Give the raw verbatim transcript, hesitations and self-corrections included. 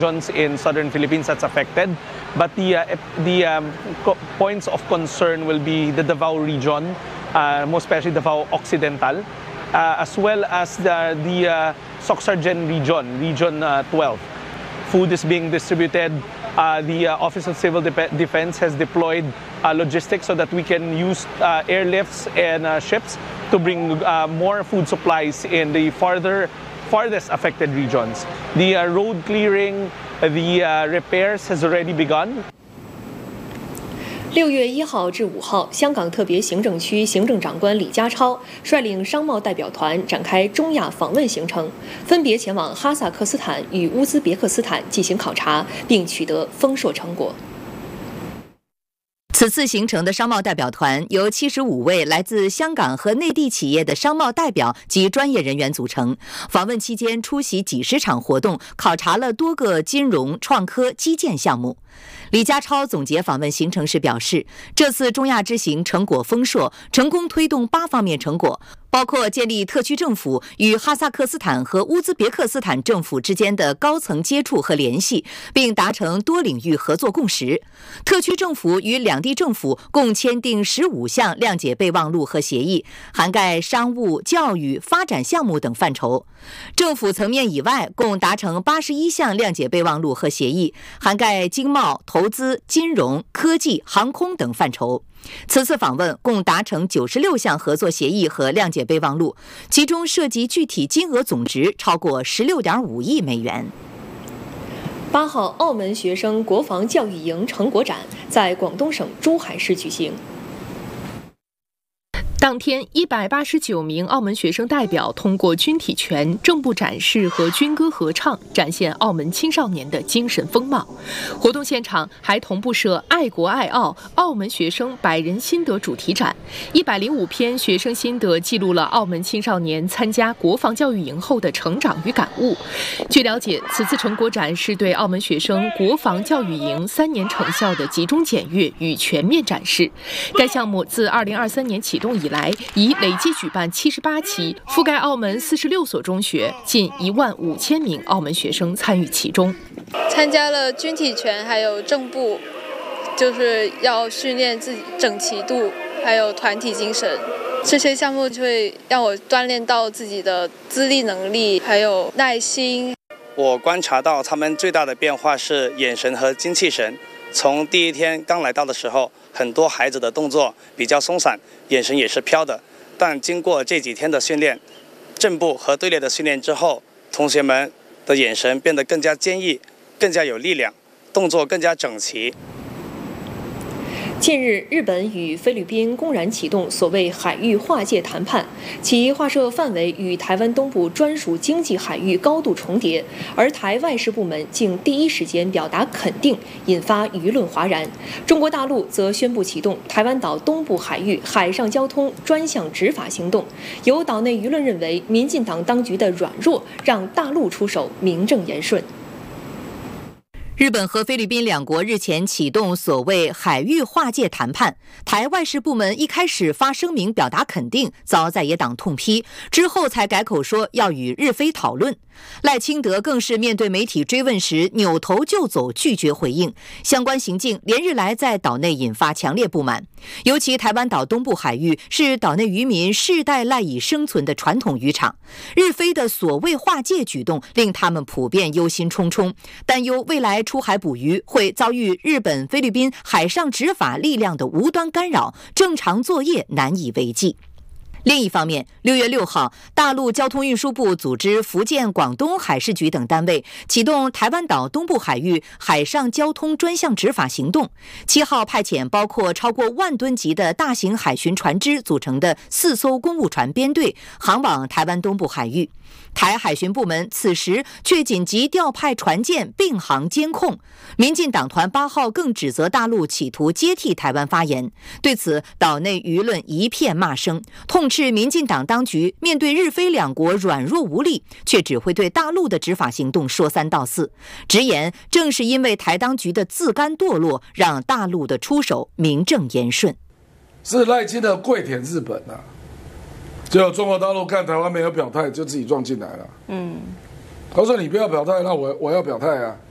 In southern Philippines that's affected, but the uh, the um, points of concern will be the Davao region, uh, most especially Davao Occidental, uh, as well as the the uh, Soxargen region, region uh, twelve. Food is being distributed. Uh, the uh, Office of Civil De Defense has deployed uh, logistics so that we can use uh, airlifts and uh, ships to bring uh, more food supplies in the farther. farthest affected regions. The uh, road clearing, the uh, repairs has already begun. 六月一号至五号，香港特别行政区行政长官李家超率领商贸代表团展开中亚访问行程，分别前往哈萨克斯坦与乌兹别克斯坦进行考察，并取得丰硕成果。 此次行程的商贸代表团由七十五位来自香港和内地企业的商贸代表及专业人员组成。访问期间出席几十场活动，考察了多个金融、创科、基建项目。李家超总结访问行程时表示，这次中亚之行成果丰硕，成功推动八方面成果，包括建立特区政府与哈萨克斯坦和乌兹别克斯坦政府之间的高层接触和联系，并达成多领域合作共识。特区政府与两地政府共签订十五项谅解备忘录和协议，涵盖商务、教育、发展项目等范畴。政府层面以外，共达成八十一项谅解备忘录和协议，涵盖经贸、投资、金融、科技、航空等范畴。此次访问共达成九十六项合作协议和谅解备忘录，其中涉及具体金额总值超过十六点五亿美元。 八号，澳门学生国防教育营成果展在广东省珠海市举行。 当天，一百八十九名澳门学生代表通过军体拳、正步展示和军歌合唱，展现澳门青少年的精神风貌。活动现场还同步设“爱国爱澳”澳门学生百人心得主题展，一百零五篇学生心得记录了澳门青少年参加国防教育营后的成长与感悟。据了解，此次成果展是对澳门学生国防教育营三年成效的集中检阅与全面展示。该项目自二零二三年启动以来，来，已累计举办七十八期，覆盖澳门四十六所中学，近一万五千名澳门学生参与其中。 参加了军体拳，还有正步，就是要训练自己整齐度，还有团体精神。这些项目就会让我锻炼到自己的自立能力，还有耐心。 我观察到他们最大的变化是眼神和精气神。从第一天刚来到的时候，很多孩子的动作比较松散，眼神也是飘的。但经过这几天的训练，正步和队列的训练之后，同学们的眼神变得更加坚毅，更加有力量，动作更加整齐。 近日，日本与菲律宾公然启动所谓海域划界谈判，其划设范围与台湾东部专属经济海域高度重叠，而台外事部门竟第一时间表达肯定，引发舆论哗然。中国大陆则宣布启动台湾岛东部海域海上交通专项执法行动。有岛内舆论认为，民进党当局的软弱让大陆出手名正言顺。 日本和菲律宾两国日前启动所谓海域划界谈判，台外事部门一开始发声明表达肯定，遭在野党痛批，之后才改口说要与日菲讨论。赖清德更是面对媒体追问时扭头就走，拒绝回应。相关行径连日来在岛内引发强烈不满，尤其台湾岛东部海域是岛内渔民世代赖以生存的传统渔场，日菲的所谓划界举动令他们普遍忧心忡忡，担忧未来出海捕鱼会遭遇日本、菲律宾海上执法力量的无端干扰，正常作业难以为继。另一方面，六月六号，大陆交通运输部组织福建、广东海事局等单位启动台湾岛东部海域海上交通专项执法行动。七号派遣包括超过万吨级的大型海巡船只组成的四艘公务船编队，航往台湾东部海域。台海巡部门此时却紧急调派船舰并航监控。民进党团八号更指责大陆企图接替台湾发言，对此岛内舆论一片骂声，痛斥民进党当局面对日菲两国软弱无力，却只会对大陆的执法行动说三道四，直言正是因为台当局的自甘堕落，让大陆的出手名正言顺。 是赖清德跪舔日本啊，结果中国大陆看台湾没有表态，就自己撞进来了。嗯，他说你不要表态，那我我要表态啊。